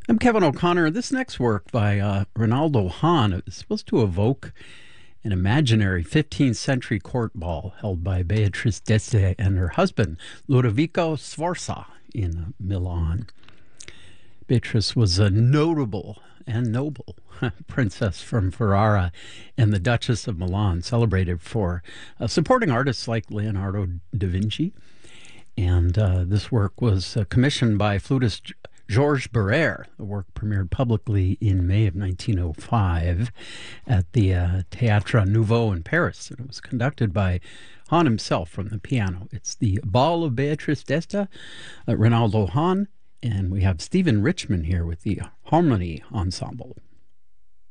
I'm Kevin O'Connor. This next work by Ronaldo Hahn is supposed to evoke an imaginary 15th century court ball held by Beatrice d'Este and her husband, Ludovico Sforza, in Milan. Beatrice was a notable and noble princess from Ferrara and the Duchess of Milan, celebrated for supporting artists like Leonardo da Vinci. And this work was commissioned by flutist Georges Barrère. The work premiered publicly in May of 1905 at the Théâtre Nouveau in Paris. And it was conducted by Hahn himself from the piano. It's the Ball of Beatrice d'Este, Ronaldo Hahn, and we have Stephen Richman here with the Harmony Ensemble.